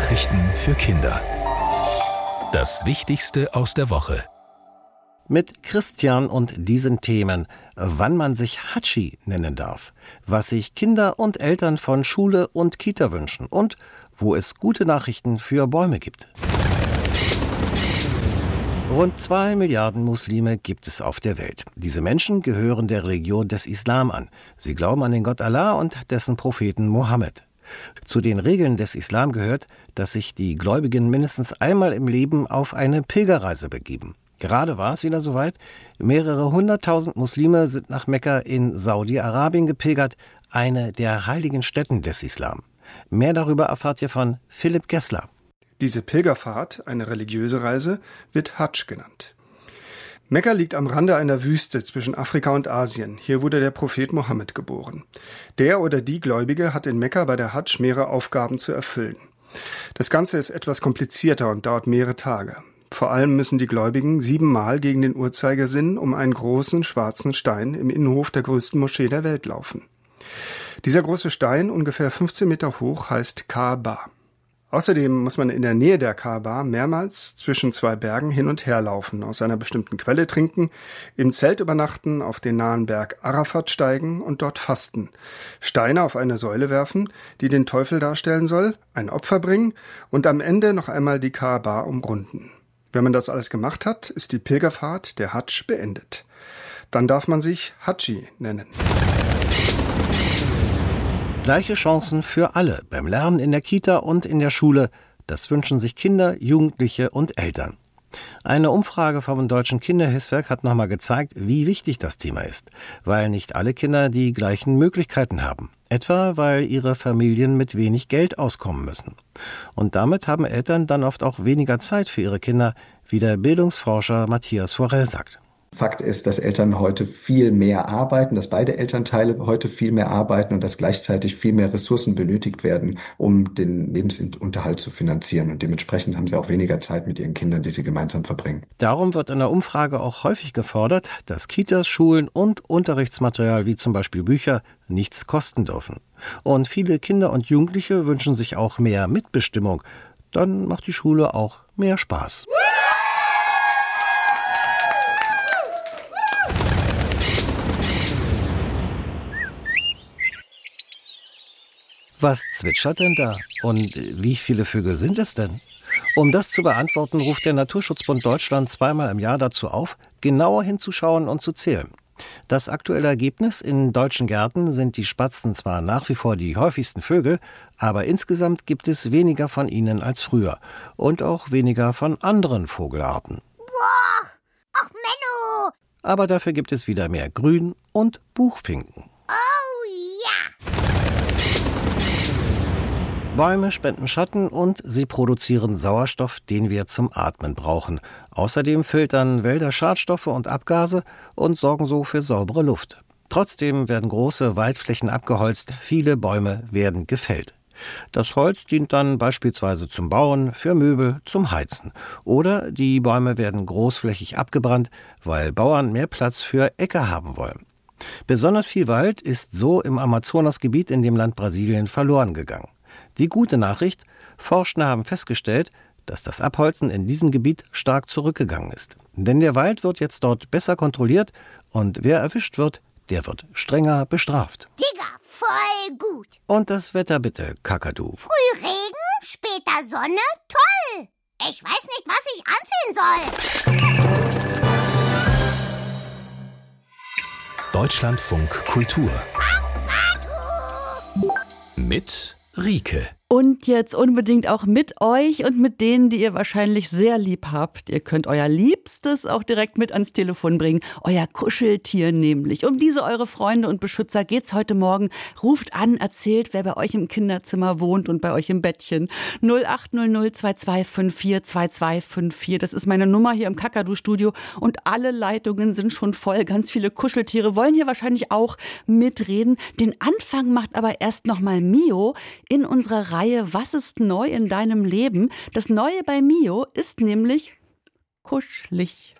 Nachrichten für Kinder. Das Wichtigste aus der Woche. Mit Christian und diesen Themen: Wann man sich Hatschi nennen darf, was sich Kinder und Eltern von Schule und Kita wünschen und wo es gute Nachrichten für Bäume gibt. Rund 2 Milliarden Muslime gibt es auf der Welt. Diese Menschen gehören der Religion des Islam an. Sie glauben an den Gott Allah und dessen Propheten Mohammed. Zu den Regeln des Islam gehört, dass sich die Gläubigen mindestens einmal im Leben auf eine Pilgerreise begeben. Gerade war es wieder soweit. Mehrere 100.000 Muslime sind nach Mekka in Saudi-Arabien gepilgert, eine der heiligen Stätten des Islam. Mehr darüber erfahrt ihr von Philipp Gessler. Diese Pilgerfahrt, eine religiöse Reise, wird Hadsch genannt. Mekka liegt am Rande einer Wüste zwischen Afrika und Asien. Hier wurde der Prophet Mohammed geboren. Der oder die Gläubige hat in Mekka bei der Hadsch mehrere Aufgaben zu erfüllen. Das Ganze ist etwas komplizierter und dauert mehrere Tage. Vor allem müssen die Gläubigen 7-mal gegen den Uhrzeigersinn um einen großen schwarzen Stein im Innenhof der größten Moschee der Welt laufen. Dieser große Stein, ungefähr 15 Meter hoch, heißt Kaaba. Außerdem muss man in der Nähe der Kaaba mehrmals zwischen 2 Bergen hin und her laufen, aus einer bestimmten Quelle trinken, im Zelt übernachten, auf den nahen Berg Arafat steigen und dort fasten, Steine auf eine Säule werfen, die den Teufel darstellen soll, ein Opfer bringen und am Ende noch einmal die Kaaba umrunden. Wenn man das alles gemacht hat, ist die Pilgerfahrt, der Hadsch, beendet. Dann darf man sich Hatschi nennen. Gleiche Chancen für alle beim Lernen in der Kita und in der Schule. Das wünschen sich Kinder, Jugendliche und Eltern. Eine Umfrage vom Deutschen Kinderhilfswerk hat nochmal gezeigt, wie wichtig das Thema ist, weil nicht alle Kinder die gleichen Möglichkeiten haben. Etwa, weil ihre Familien mit wenig Geld auskommen müssen. Und damit haben Eltern dann oft auch weniger Zeit für ihre Kinder, wie der Bildungsforscher Matthias Forell sagt. Fakt ist, dass Eltern heute viel mehr arbeiten, dass beide Elternteile heute viel mehr arbeiten und dass gleichzeitig viel mehr Ressourcen benötigt werden, um den Lebensunterhalt zu finanzieren. Und dementsprechend haben sie auch weniger Zeit mit ihren Kindern, die sie gemeinsam verbringen. Darum wird in der Umfrage auch häufig gefordert, dass Kitas, Schulen und Unterrichtsmaterial wie zum Beispiel Bücher nichts kosten dürfen. Und viele Kinder und Jugendliche wünschen sich auch mehr Mitbestimmung. Dann macht die Schule auch mehr Spaß. Was zwitschert denn da? Und wie viele Vögel sind es denn? Um das zu beantworten, ruft der Naturschutzbund Deutschland 2-mal im Jahr dazu auf, genauer hinzuschauen und zu zählen. Das aktuelle Ergebnis: in deutschen Gärten sind die Spatzen zwar nach wie vor die häufigsten Vögel, aber insgesamt gibt es weniger von ihnen als früher. Und auch weniger von anderen Vogelarten. Boah, ach Menno! Aber dafür gibt es wieder mehr Grün und Buchfinken. Oh ja! Bäume spenden Schatten und sie produzieren Sauerstoff, den wir zum Atmen brauchen. Außerdem filtern Wälder Schadstoffe und Abgase und sorgen so für saubere Luft. Trotzdem werden große Waldflächen abgeholzt, viele Bäume werden gefällt. Das Holz dient dann beispielsweise zum Bauen, für Möbel, zum Heizen. Oder die Bäume werden großflächig abgebrannt, weil Bauern mehr Platz für Äcker haben wollen. Besonders viel Wald ist so im Amazonasgebiet in dem Land Brasilien verloren gegangen. Die gute Nachricht: Forscher haben festgestellt, dass das Abholzen in diesem Gebiet stark zurückgegangen ist. Denn der Wald wird jetzt dort besser kontrolliert und wer erwischt wird, der wird strenger bestraft. Digga, voll gut. Und das Wetter bitte, Kakadu. Früh Regen, später Sonne, toll. Ich weiß nicht, was ich anziehen soll. Deutschlandfunk Kultur. Mit Rike. Und jetzt unbedingt auch mit euch und mit denen, die ihr wahrscheinlich sehr lieb habt. Ihr könnt euer Liebstes auch direkt mit ans Telefon bringen. Euer Kuscheltier nämlich. Um diese eure Freunde und Beschützer geht's heute Morgen. Ruft an, erzählt, wer bei euch im Kinderzimmer wohnt und bei euch im Bettchen. 0800 2254 2254. Das ist meine Nummer hier im Kakadu-Studio. Und alle Leitungen sind schon voll. Ganz viele Kuscheltiere wollen hier wahrscheinlich auch mitreden. Den Anfang macht aber erst nochmal Mio in unserer Reihe Was ist neu in deinem Leben? Das Neue bei Mio ist nämlich kuschelig.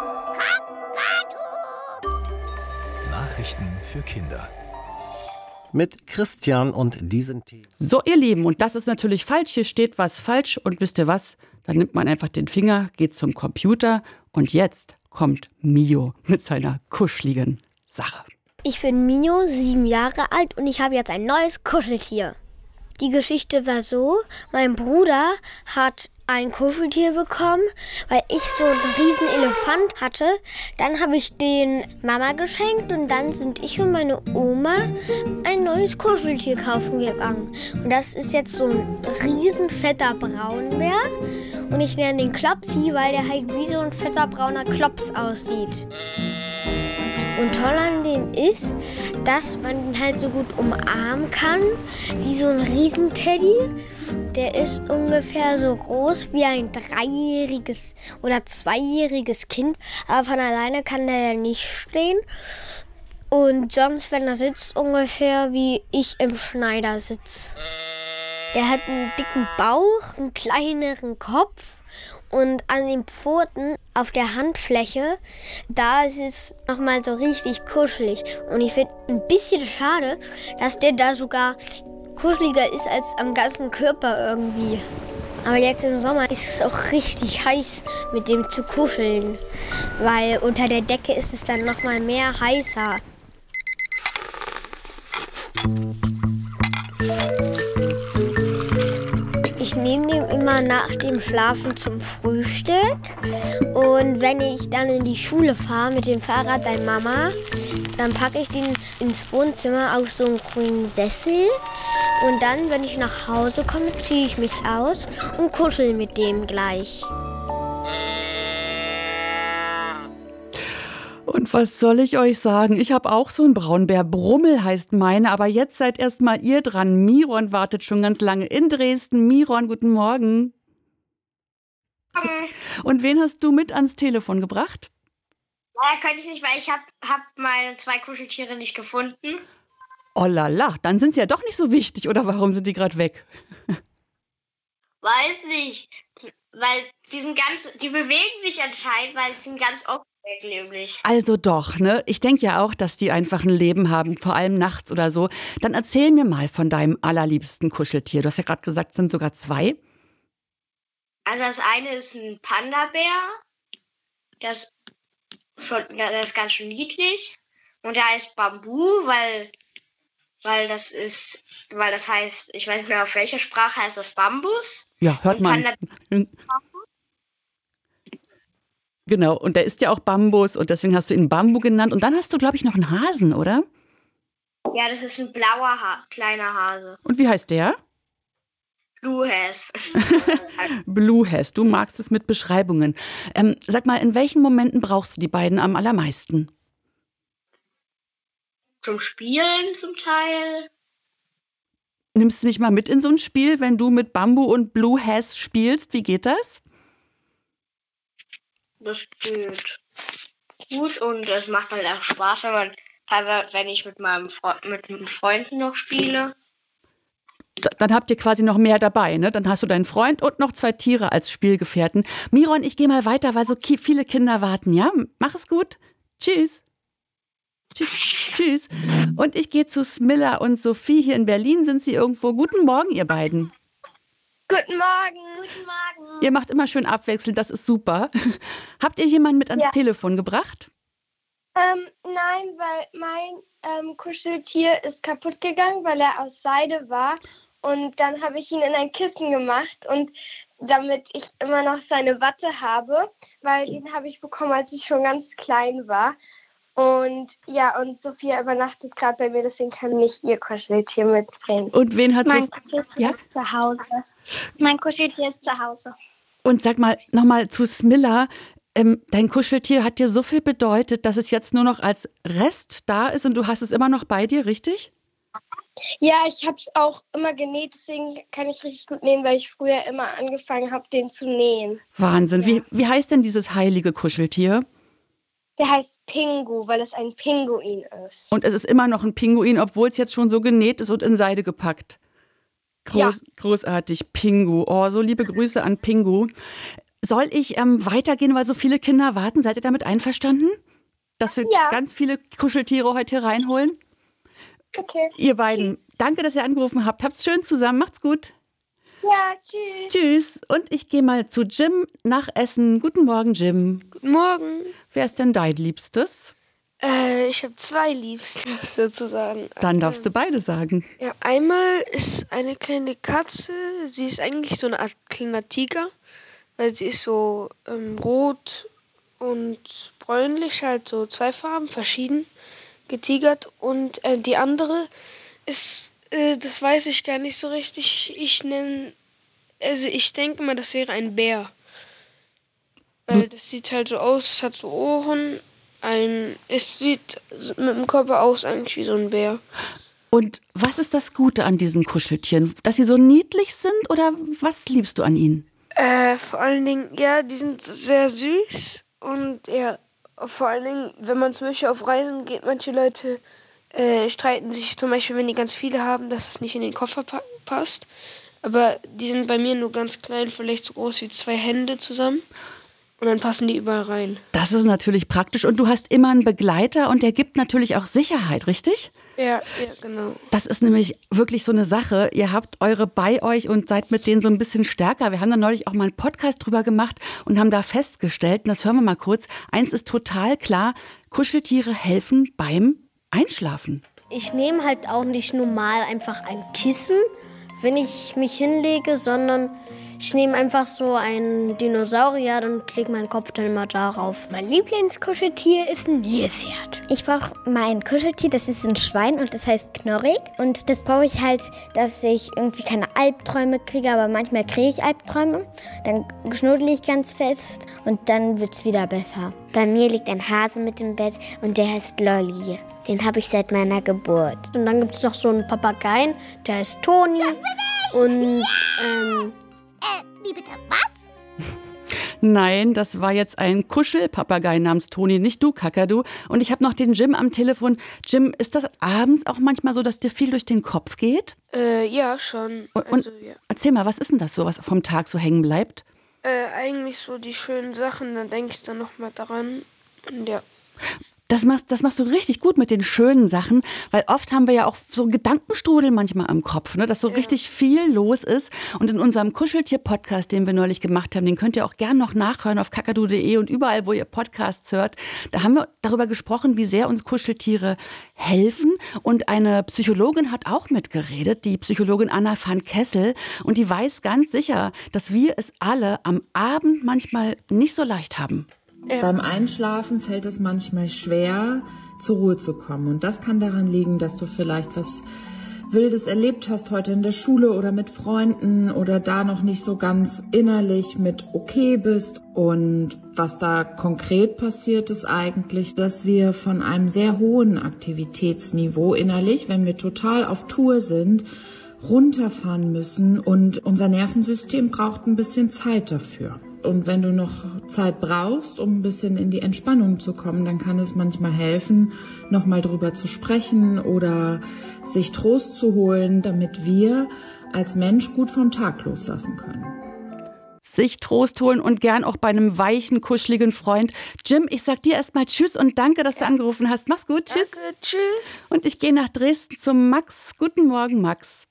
Nachrichten für Kinder. mit Christian und diesen Themen. So, ihr Lieben, und das ist natürlich falsch. Hier steht was falsch und wisst ihr was? Dann nimmt man einfach den Finger, geht zum Computer und jetzt kommt Mio mit seiner kuscheligen Sache. Ich bin Mio, 7 Jahre alt und ich habe jetzt ein neues Kuscheltier. Die Geschichte war so, mein Bruder hat ein Kuscheltier bekommen, weil ich so einen riesen Elefant hatte. Dann habe ich den Mama geschenkt und dann sind ich und meine Oma ein neues Kuscheltier kaufen gegangen. Und das ist jetzt so ein riesen fetter Braunbär und ich nenne ihn Klopsi, weil der halt wie so ein fetter brauner Klops aussieht. Und toll an dem ist, dass man ihn halt so gut umarmen kann, wie so ein Riesenteddy. Der ist ungefähr so groß wie ein 3-jähriges oder 2-jähriges Kind, aber von alleine kann der ja nicht stehen. Und sonst, wenn er sitzt, ungefähr wie ich im Schneidersitz. Der hat einen dicken Bauch, einen kleineren Kopf. Und an den Pfoten auf der Handfläche, da ist es nochmal so richtig kuschelig. Und ich finde ein bisschen schade, dass der da sogar kuscheliger ist als am ganzen Körper irgendwie. Aber jetzt im Sommer ist es auch richtig heiß, mit dem zu kuscheln. Weil unter der Decke ist es dann nochmal mehr heißer. Ich nehme den immer nach dem Schlafen zum Frühstück. Und wenn ich dann in die Schule fahre mit dem Fahrrad bei Mama, dann packe ich den ins Wohnzimmer auf so einen grünen Sessel. Und dann, wenn ich nach Hause komme, ziehe ich mich aus und kuschel mit dem gleich. Und was soll ich euch sagen? Ich habe auch so einen Braunbär. Brummel heißt meine, aber jetzt seid erst mal ihr dran. Miron wartet schon ganz lange in Dresden. Miron, guten Morgen. Und wen hast du mit ans Telefon gebracht? Ja, könnte ich nicht, weil ich hab meine 2 Kuscheltiere nicht gefunden. Oh la la, dann sind sie ja doch nicht so wichtig, oder warum sind die gerade weg? Weiß nicht, weil die bewegen sich anscheinend, weil sie sind ganz oft weg, nämlich. Also doch, ne? Ich denke ja auch, dass die einfach ein Leben haben, vor allem nachts oder so. Dann erzähl mir mal von deinem allerliebsten Kuscheltier. Du hast ja gerade gesagt, es sind sogar 2. Also das eine ist ein Panda-Bär, das ist ganz schön niedlich. Und der heißt Bambu, weil das heißt, ich weiß nicht mehr auf welcher Sprache heißt das Bambus. Ja, hört man. Genau, und der ist ja auch Bambus und deswegen hast du ihn Bambu genannt. Und dann hast du, glaube ich, noch einen Hasen, oder? Ja, das ist ein blauer kleiner Hase. Und wie heißt der? Blue Hass. Blue Hass, du magst es mit Beschreibungen. Sag mal, in welchen Momenten brauchst du die beiden am allermeisten? Zum Spielen zum Teil. Nimmst du mich mal mit in so ein Spiel, wenn du mit Bambu und Blue Hass spielst? Wie geht das? Das geht gut und es macht halt auch Spaß, wenn ich mit meinen Freunden noch spiele. Dann habt ihr quasi noch mehr dabei, ne? Dann hast du deinen Freund und noch 2 Tiere als Spielgefährten. Miron, ich gehe mal weiter, weil so viele Kinder warten, ja? Mach es gut. Tschüss. Tschüss. Und ich gehe zu Smilla und Sophie. Hier in Berlin sind sie irgendwo. Guten Morgen, ihr beiden. Guten Morgen. Guten Morgen. Ihr macht immer schön abwechselnd, das ist super. Habt ihr jemanden mit ans Telefon gebracht? Nein, weil mein Kuscheltier ist kaputt gegangen, weil er aus Seide war. Und dann habe ich ihn in ein Kissen gemacht und damit ich immer noch seine Watte habe, weil den habe ich bekommen, als ich schon ganz klein war. Und ja, und Sophia übernachtet gerade bei mir, deswegen kann ich ihr Kuscheltier mitbringen. Und wen hat mein Kuscheltier ist zu Hause. Mein Kuscheltier ist zu Hause. Und sag mal, nochmal zu Smilla. Dein Kuscheltier hat dir so viel bedeutet, dass es jetzt nur noch als Rest da ist und du hast es immer noch bei dir, richtig? Ja, ich habe es auch immer genäht, deswegen kann ich richtig gut nähen, weil ich früher immer angefangen habe, den zu nähen. Wahnsinn. Ja. Wie heißt denn dieses heilige Kuscheltier? Der heißt Pingu, weil es ein Pinguin ist. Und es ist immer noch ein Pinguin, obwohl es jetzt schon so genäht ist und in Seide gepackt. Großartig, Pingu. Oh, so liebe Grüße an Pingu. Soll ich weitergehen, weil so viele Kinder warten? Seid ihr damit einverstanden? Dass wir ganz viele Kuscheltiere heute hier reinholen? Okay. Ihr beiden, danke, dass ihr angerufen habt. Habt's schön zusammen. Macht's gut. Ja, tschüss. Tschüss. Und ich gehe mal zu Jim nach Essen. Guten Morgen, Jim. Guten Morgen. Wer ist denn dein Liebstes? Ich habe 2 Liebste sozusagen. Dann darfst du beide sagen. Ja, einmal ist eine kleine Katze. Sie ist eigentlich so eine Art kleiner Tiger, weil sie ist so rot und bräunlich, halt so 2 Farben, verschieden getigert. Und die andere ist, das weiß ich gar nicht so richtig. Ich denke mal, das wäre ein Bär. Weil das sieht halt so aus, es hat so Ohren. Es sieht mit dem Körper aus eigentlich wie so ein Bär. Und was ist das Gute an diesen Kuscheltieren? Dass sie so niedlich sind oder was liebst du an ihnen? Vor allen Dingen, ja, die sind sehr süß. Und ja, vor allen Dingen, wenn man zum Beispiel auf Reisen geht, manche Leute streiten sich zum Beispiel, wenn die ganz viele haben, dass es nicht in den Koffer passt. Aber die sind bei mir nur ganz klein, vielleicht so groß wie 2 Hände zusammen. Und dann passen die überall rein. Das ist natürlich praktisch. Und du hast immer einen Begleiter und der gibt natürlich auch Sicherheit, richtig? Ja, genau. Das ist nämlich wirklich so eine Sache. Ihr habt eure bei euch und seid mit denen so ein bisschen stärker. Wir haben da neulich auch mal einen Podcast drüber gemacht und haben da festgestellt, und das hören wir mal kurz, eins ist total klar, Kuscheltiere helfen beim Einschlafen. Ich nehme halt auch nicht normal einfach ein Kissen, wenn ich mich hinlege, sondern ich nehme einfach so einen Dinosaurier und lege meinen Kopf dann immer darauf. Mein Lieblingskuscheltier ist ein Nilpferd. Ich brauche mein Kuscheltier, das ist ein Schwein und das heißt Knorrig. Und das brauche ich halt, dass ich irgendwie keine Albträume kriege, aber manchmal kriege ich Albträume. Dann knuddel ich ganz fest und dann wird es wieder besser. Bei mir liegt ein Hase mit im Bett und der heißt Lolli. Den habe ich seit meiner Geburt. Und dann gibt es noch so einen Papageien, der heißt Toni. Das bin ich! Und wie bitte, was? Nein, das war jetzt ein Kuschelpapagei namens Toni, nicht du, Kakadu. Und ich habe noch den Jim am Telefon. Jim, ist das abends auch manchmal so, dass dir viel durch den Kopf geht? Ja, schon. Und ja. Erzähl mal, was ist denn das so, was vom Tag so hängen bleibt? Eigentlich so die schönen Sachen, dann denke ich dann nochmal daran. Und ja. Das machst du richtig gut mit den schönen Sachen, weil oft haben wir ja auch so Gedankenstrudel manchmal am Kopf, ne, dass so richtig viel los ist. Und in unserem Kuscheltier-Podcast, den wir neulich gemacht haben, den könnt ihr auch gern noch nachhören auf kakadu.de und überall, wo ihr Podcasts hört. Da haben wir darüber gesprochen, wie sehr uns Kuscheltiere helfen. Und eine Psychologin hat auch mitgeredet, die Psychologin Anna van Kessel. Und die weiß ganz sicher, dass wir es alle am Abend manchmal nicht so leicht haben. Beim Einschlafen fällt es manchmal schwer, zur Ruhe zu kommen. Und das kann daran liegen, dass du vielleicht was Wildes erlebt hast heute in der Schule oder mit Freunden oder da noch nicht so ganz innerlich mit okay bist. Und was da konkret passiert, ist eigentlich, dass wir von einem sehr hohen Aktivitätsniveau innerlich, wenn wir total auf Tour sind, runterfahren müssen. Und unser Nervensystem braucht ein bisschen Zeit dafür. Und wenn du noch Zeit brauchst, um ein bisschen in die Entspannung zu kommen, dann kann es manchmal helfen, nochmal drüber zu sprechen oder sich Trost zu holen, damit wir als Mensch gut vom Tag loslassen können. Sich Trost holen und gern auch bei einem weichen, kuscheligen Freund. Jim, ich sag dir erstmal Tschüss und danke, dass du angerufen hast. Mach's gut, tschüss. Danke, tschüss. Und ich gehe nach Dresden zum Max. Guten Morgen, Max.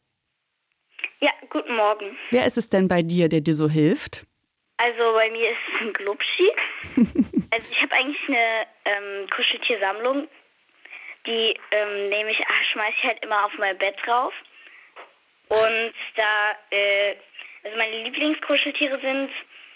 Ja, guten Morgen. Wer ist es denn bei dir, der dir so hilft? Also bei mir ist es ein Glubschi. Also ich habe eigentlich eine Kuscheltiersammlung. Die schmeiße ich halt immer auf mein Bett drauf. Und da, also meine Lieblingskuscheltiere sind